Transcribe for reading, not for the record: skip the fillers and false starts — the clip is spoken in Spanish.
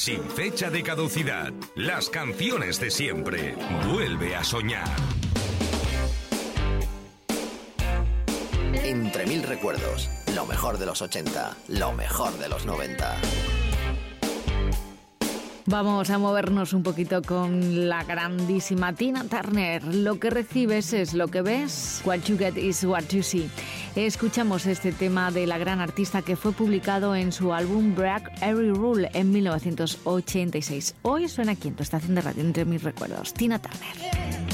sin fecha de caducidad. Las canciones de siempre. Vuelve a soñar. Entre mil recuerdos, lo mejor de los 80, lo mejor de los 90. Vamos a movernos un poquito con la grandísima Tina Turner. Lo que recibes es lo que ves. What you get is what you see. Escuchamos este tema de la gran artista que fue publicado en su álbum Break Every Rule en 1986. Hoy suena aquí en tu estación de radio Entre Mis Recuerdos. Tina Turner.